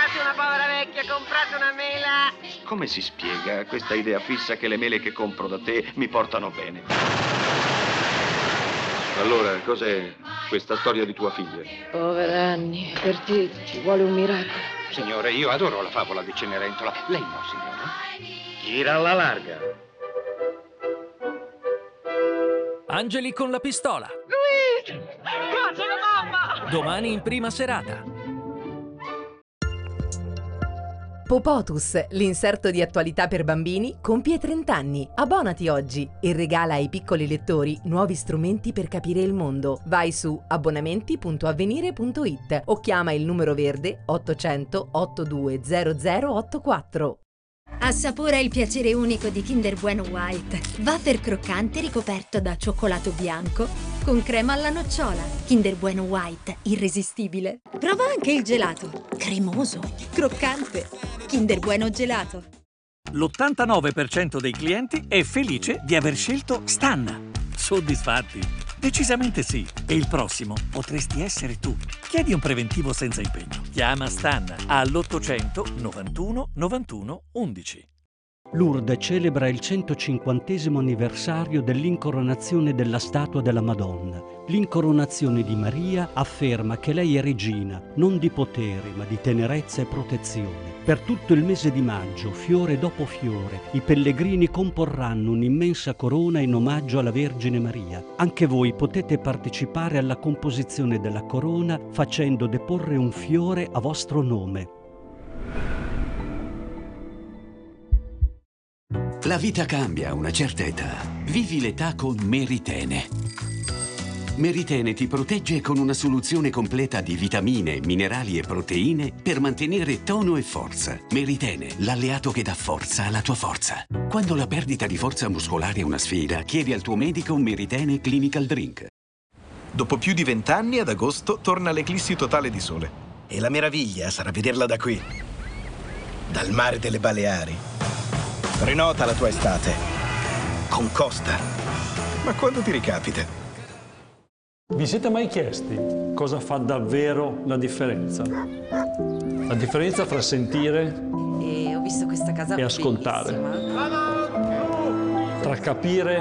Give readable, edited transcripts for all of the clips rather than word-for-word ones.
Aiutate una povera vecchia, comprate una mela. Come si spiega questa idea fissa che le mele che compro da te mi portano bene? Allora, cos'è questa storia di tua figlia? Povera Annie, per te ci vuole un miracolo. Signore, io adoro la favola di Cenerentola. Lei no, signore? Gira alla larga. Angeli con la pistola. Luigi! Qua c'è la mamma! Domani in prima serata. Popotus, l'inserto di attualità per bambini, compie 30 anni. Abbonati oggi e regala ai piccoli lettori nuovi strumenti per capire il mondo. Vai su abbonamenti.avvenire.it o chiama il numero verde 800 820084. Assapora il piacere unico di Kinder Bueno White. Wafer croccante ricoperto da cioccolato bianco con crema alla nocciola. Kinder Bueno White, irresistibile. Prova anche il gelato. Cremoso, croccante. Kinder Bueno Gelato. L'89% dei clienti è felice di aver scelto Stanna. Soddisfatti? Decisamente sì. E il prossimo potresti essere tu. Chiedi un preventivo senza impegno. Chiama Stanna all'800 91 91 11. Lourdes celebra il 150° anniversario dell'incoronazione della statua della Madonna. L'incoronazione di Maria afferma che lei è regina, non di potere, ma di tenerezza e protezione. Per tutto il mese di maggio, fiore dopo fiore, i pellegrini comporranno un'immensa corona in omaggio alla Vergine Maria. Anche voi potete partecipare alla composizione della corona facendo deporre un fiore a vostro nome. La vita cambia a una certa età. Vivi l'età con Meritene. Meritene ti protegge con una soluzione completa di vitamine, minerali e proteine per mantenere tono e forza. Meritene, l'alleato che dà forza alla tua forza. Quando la perdita di forza muscolare è una sfida, chiedi al tuo medico un Meritene Clinical Drink. Dopo più di 20 anni, ad agosto, torna l'eclissi totale di sole. E la meraviglia sarà vederla da qui, dal mare delle Baleari. Prenota la tua estate con Costa. Ma quando ti ricapita? Vi siete mai chiesti cosa fa davvero la differenza? La differenza fra sentire E ho visto questa casa e ascoltare. bellissima. Tra capire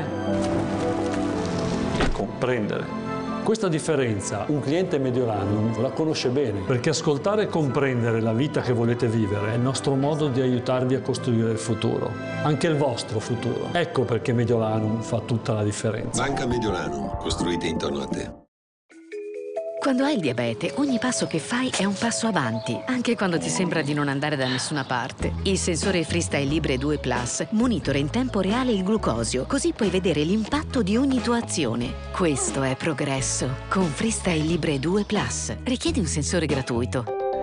e comprendere. Questa differenza un cliente Mediolanum la conosce bene, perché ascoltare e comprendere la vita che volete vivere è il nostro modo di aiutarvi a costruire il futuro, anche il vostro futuro. Ecco perché Mediolanum fa tutta la differenza. Banca Mediolanum, costruite intorno a te. Quando hai il diabete, ogni passo che fai è un passo avanti, anche quando ti sembra di non andare da nessuna parte. Il sensore Freestyle Libre 2 Plus monitora in tempo reale il glucosio, così puoi vedere l'impatto di ogni tua azione. Questo è progresso. Con Freestyle Libre 2 Plus. Richiedi un sensore gratuito.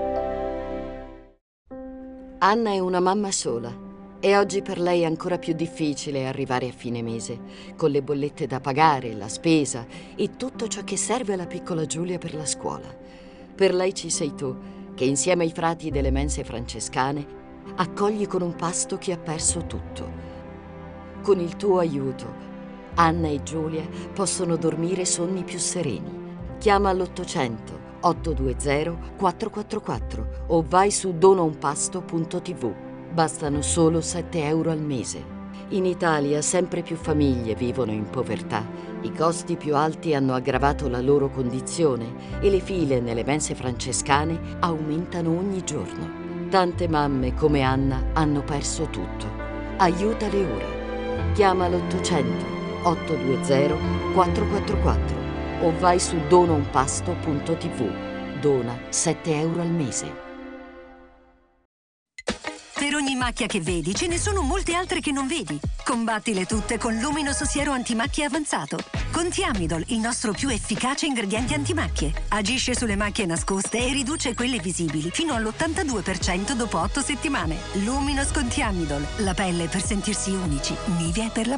Anna è una mamma sola. E oggi per lei è ancora più difficile arrivare a fine mese, con le bollette da pagare, la spesa e tutto ciò che serve alla piccola Giulia per la scuola. Per lei ci sei tu, che insieme ai frati delle mense francescane accogli con un pasto chi ha perso tutto. Con il tuo aiuto, Anna e Giulia possono dormire sonni più sereni. Chiama all'800 820 444 o vai su donaunpasto.tv. Bastano solo 7 euro al mese. In Italia sempre più famiglie vivono in povertà. I costi più alti hanno aggravato la loro condizione e le file nelle mense francescane aumentano ogni giorno. Tante mamme come Anna hanno perso tutto. Aiutale ora. Chiama l'800 820 444 o vai su donaunpasto.tv. Dona 7 euro al mese. Per ogni macchia che vedi, ce ne sono molte altre che non vedi. Combattile tutte con Luminous Siero Antimacchie Avanzato. Con Thiamidol, il nostro più efficace ingrediente antimacchie. Agisce sulle macchie nascoste e riduce quelle visibili fino all'82% dopo 8 settimane. Luminous con Thiamidol. La pelle per sentirsi unici. Nivea per la